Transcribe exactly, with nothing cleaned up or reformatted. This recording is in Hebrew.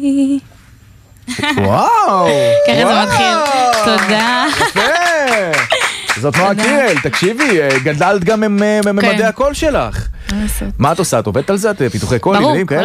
שלי. וואו! ככה זה מתחיל. תודה. יפה! זאת נועה קירל, תקשיבי, גדלת גם ממדעי הקול שלך. מה את עושה? את עובדת על זה? את פיתוחי קול, עניינים כאלה?